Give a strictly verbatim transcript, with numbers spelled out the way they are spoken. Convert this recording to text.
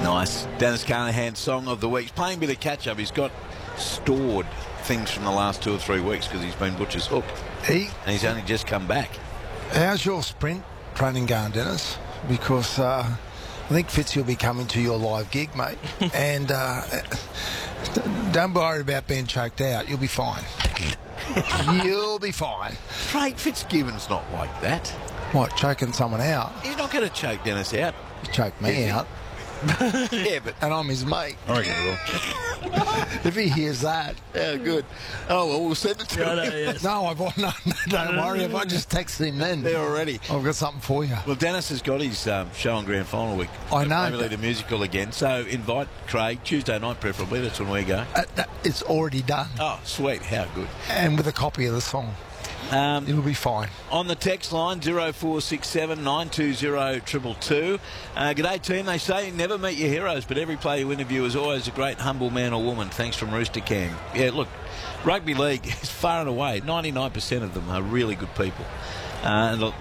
Nice. Dennis Carnahan's song of the week. He's playing a bit of catch-up. He's got stored things from the last two or three weeks because he's been Butcher's hook. He, and he's only just come back. How's your sprint training going, Dennis? Because uh, I think Fitzy will be coming to your live gig, mate. and uh, don't worry about being choked out. You'll be fine. You'll be fine. Craig Fitzgibbon's not like that. What, choking someone out? He's not going to choke Dennis out. He choked me Is out. Yeah, but... And I'm his mate. I reckon he will. If he hears that. Yeah, good. Oh, well, we'll send it to him. No, yes. No, I've, no, no, don't worry. If I just text him then. There already. I've got something for you. Well, Dennis has got his um, show on Grand Final week. I know. Maybe the musical again. So invite Craig, Tuesday night preferably. That's when we go. Uh, that, it's already done. Oh, sweet. How good. And with a copy of the song. Um, It'll be fine. On the text line, zero four six seven nine two zero two two two. Uh, g'day, team. They say never meet your heroes, but every player you interview is always a great, humble man or woman. Thanks from Rooster Cam. Yeah, look, rugby league is far and away, ninety-nine percent of them are really good people. Uh, and